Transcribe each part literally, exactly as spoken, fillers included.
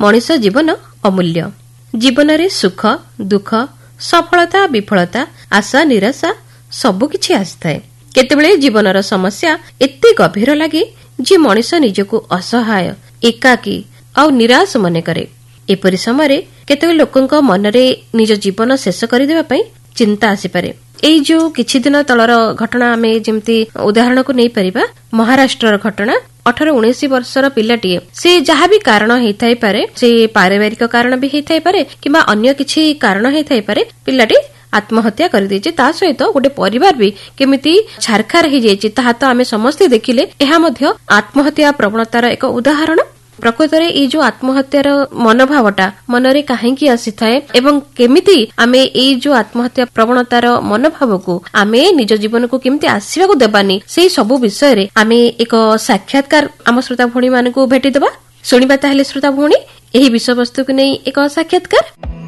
मनिष जीवन अमूल्य। जीवन रे सुख दुख सफलता विफलता आशा निराशा सबुकिछि आसिथाए। केतेबेले जीवनर समस्या एते गभीर लागे जे मनिष निजको असहाय एकाकी आ निराश मने करे। एपरि समय केतेक लोकंक मनरे निज जीवन शेष करदेबा पई चिंता आसीपारे। एई जो किछि दिन तलर घटना आमे जेमती उदाहरण को नै परिबा महाराष्ट्रर घटना। अठार उन्नीस वर्षर पिलाटीए से जहाँ भी कारण हेइथाइ पारे, से पारिवारिक कारण भी हेइथाइ पारे किंबा अन्य किछि कारण हेइथाइ पारे, पिलाटी आत्महत्या कर देछि। ता सहित गोटे परिवार भी केमिति छारखार हो जाइछि ताहा तो आमे समस्ते देखिले। एहा मध्य आत्महत्या प्रवणतार एक उदाहरण। प्रकृत रे ई जो आत्महत्यार मनोभावटा मनरे काहेकि आसीथाए एवं केमिति आमे ई जो आत्महत्या प्रवणतार मनोभाव को आमे निज जीवन को केमिति आसीबा को देबानी, सेही सब विषय रे आमे एक साक्षात्कार आम श्रोता भौणी मानकु भेटि देबा। सुनिबा ताहेले श्रोता भौणी एही विषय वस्तु को नै एक साक्षात्कार।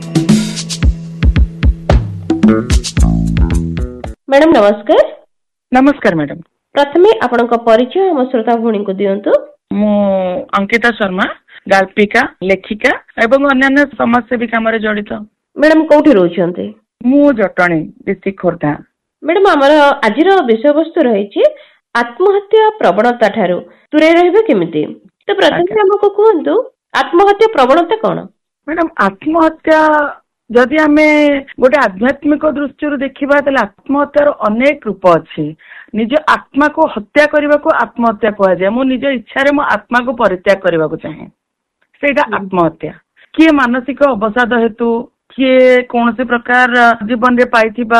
मैडम नमस्कार। नमस्कार मैडम। प्रथमे आपनका परिचय आम श्रोता भौणी को दियंतु। मु अंकिता शर्मा, गाल्पिका, लेखिका एवं अन्य समाज सेविका में जड़ित। मैडम कोठी रहउछन्ते? मु जटणी डिस्ट्रिक्ट खोर्धा। मैडम हमर आजिर विषय वस्तु रहिछि आत्महत्या प्रवणता ठारू दूरे रहबे केमिति। तो प्रथमे हमको कहंतु आत्महत्या प्रवणता कोन? मैडम आत्महत्या जदि आमे गोटे आध्यात्मिक दृष्टि देखिबा तले आत्महत्यार अनेक रूप अछि। निज आत्मा को हत्या करने को आत्महत्या कह जाए। मो निज इच्छा मो आत्मा को परित्याग करने को चाहे, सेटा आत्महत्या। किए मानसिक अवसाद हेतु, किए कौन से प्रकार जीवन रे पाइथिबा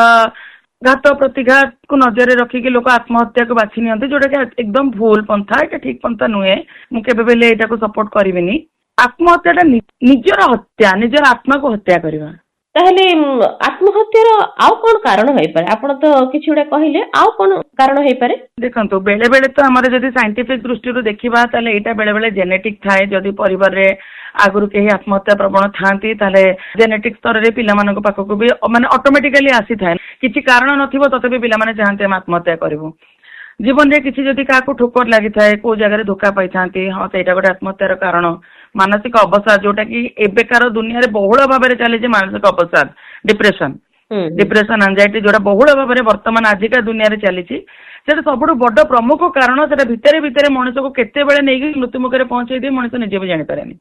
घात प्रतिघात को नजर रखिक लोक आत्महत्या को बाछि नियंते, जोटा कि एकदम भूल पंथा, एटा ठीक पंथा नुहे। मु केबे बेले एटा को सपोर्ट करिवेनी। आत्महत्याटा निजर हत्या, निजर आत्मा को हत्या करबा। ताहले आत्महत्यार आउ कोन कारण होई पारे? आपण तो किछि उडा कहिले, आउ कोन कारण होई पारे? देखंतु बेले बेले तो हमर जदि साइंटिफिक दृष्टि रो देखिबा ताले एटा बेले बेले जेनेटिक थाए। जदि परिवार रे आगुरु केही आत्महत्या प्रवण थांती ताले जेनेटिक स्तर रे पिला मानको पाखको भी माने ऑटोमेटिकली आसी थाए। किछि कारण नथिबो तथापि पिला माने चाहते हम आत्महत्या करिवो। जीवन रे किछि जदि काको ठोकर लागि थाए, को जगह रे धोखा पाई थांती, हां सेटा गोटे आत्महत्यार कारण। मानसिक अवसाद जोटा कि एबेकार दुनिया रे बहुल भाव में चली मानसिक अवसाद, डिप्रेशन डिप्रेशन एंजाइटी जोटा बहुल भाव में वर्तमान आजिका दुनिया रे चली सब बड़ प्रमुख कारण। से भितर भितर मनुष्य को केते बेले नहीं मृत्यु मुख में पहुंचे दिए, मनुष्य निजे भी जानी पारेनी।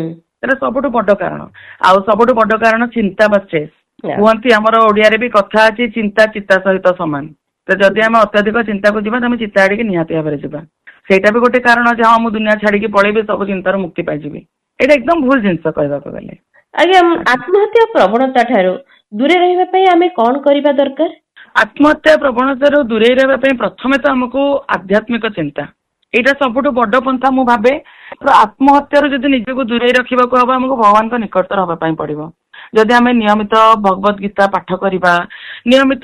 से सब बड़ कारण। आउ सब बड़ कारण चिंता बा स्ट्रेस। कहती आमर ओडिया रे भी कथा अच्छी, चिंता चित्ता सहित सामान। तो जदि आम अत्यधिक चिंता को जीवा, चिंता आड़े निहाती भाव में जावा। सेटा भी गोटे कारण जे हाँ मु दुनिया छाड़ी पळेबे, सब चिंतार मुक्ति पाइजिबी। एटा एकदम भूल जिंस कहबा को गले। आगे आत्महत्या प्रवणता ठारू दूरे रहबा पई आमे कोन करिबा दरकार? आत्महत्या प्रवणता रो दूरे रहबा पई प्रथमे तो हमको आध्यात्मिक चिंता, एटा सबुठु बड़ पंथा मु भाबे। तो आत्महत्या रो जदि निजे को दूरे रखिबा को हबा, हमको भगवान को निकटतर हबा पई पड़िबो। जदि आमे नियमित भगवत गीता पाठ करिबा, नियमित